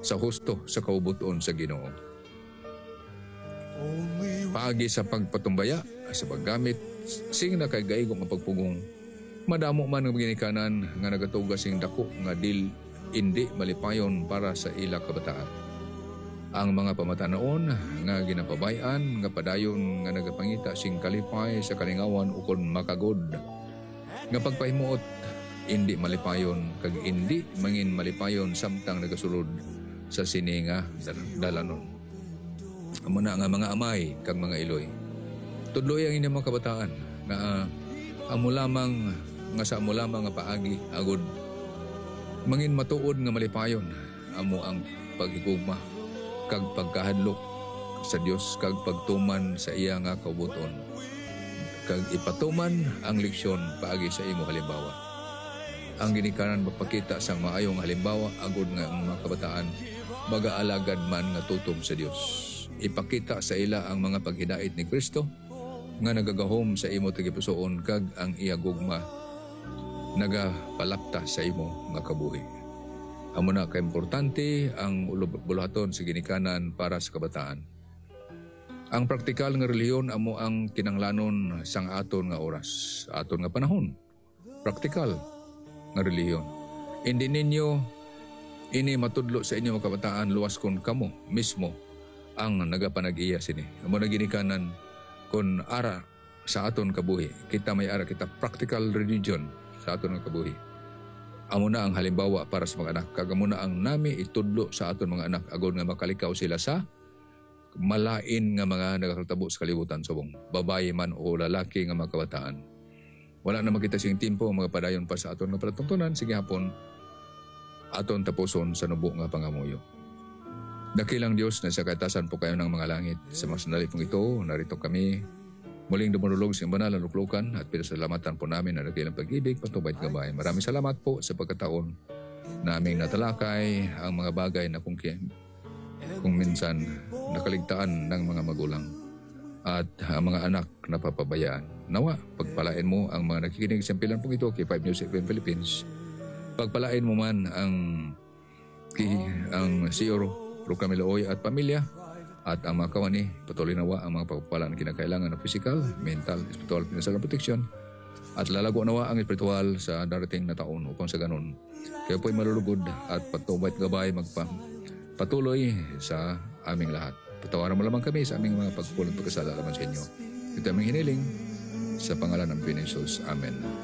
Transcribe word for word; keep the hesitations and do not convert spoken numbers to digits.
sa husto sa kaubuton sa Ginoo. Paagi sa pagpatumbaya, sa paggamit, sing na kay gaigong ang pagpugong, madamo man ng ginikanan nga nagatugas sing dako nga dil indi malipayon para sa ila kabataan. Ang mga pamatanaon nga ginapabayan nga padayon nga nagapangita sing kalipay sa kalingawan ukon makagod. Nga pagpahimuot, indi malipayon kag indi mangin malipayon samtang nagasulod sa sininga dalanon. Amo na nga mga amay kag mga iloy. Tudloy ang inyong mga kabataan nga uh, amo lamang nga sa amo lamang nga paagi agud mangin matuod nga malipayon amo ang paghigugma kag pagkahadlok sa Dios kag pagtuman sa iya nga kaubuton kag ipatuman ang leksyon paagi sa imo halimbawa. Ang ginikanan magpakita sang maayong halimbawa agud nga ang mga kabataan magaalagad man nga tutom sa Dios. Ipakita sa ila ang mga paghidait ni Kristo nga nagagahom sa imo tagipusoon kag ang iya gugma nagapalapta sa imo nga kabuhi. Amo na kaimportante ang buluhaton sa ginikanan para sa kabataan. Ang praktikal nga reliyon amo ang kinanglanon sang aton nga oras, aton nga panahon. Praktikal nga reliyon. Hindi ninyo ini matudlo sa inyo mga kabataan luwas kon kamo mismo ang nagapanag-iya sini. Amo na ginikanan kon ara sa aton kabuhi. Kita may ara kita practical religion sa aton nga kabuhi. Amo na ang halimbawa para sa mga anak. Kag amo na ang nami itudlo sa aton mga anak agod nga makalikaw sila sa malain nga mga nagakatabo sa kalibutan subong. Babae man o lalaki nga mga kabataan. Wala na makita sing timpo mga padayon pa sa aton nga palatuntunan. Sige hapon aton tapuson sa nubo nga pangamuyo. Dakilang Diyos na sa kaitasan po kayo ng mga langit. Sa mga sandali pong ito, narito kami muling dumululog sa banal na luklukan at pinasalamatan po namin na dakilang pag-ibig, patubay at gabay. Maraming salamat po sa pagkataon naming natalakay ang mga bagay na kung, kung minsan nakaligtaan ng mga magulang at ang mga anak na papabayaan. Nawa, pagpalain mo ang mga nakikinig sa pilan pong ito kay Five News F M Philippines. Pagpalain mo man ang, ang C E O Procamiloy at pamilya at ang mga kawani, patuloy nawa ang mga pagpapala na kinakailangan ng physical, mental, spiritual, financial protection at lalago nawa ang espiritual sa darating na taon upang sa ganon. Kaya po'y malulugod at patubay at gabay magpatuloy sa aming lahat. Patawaran mo lamang kami sa aming mga pagpulang pagkasala laman sa inyo. Ito aming hiniling sa pangalan ng Panginoon Jesus. Amen.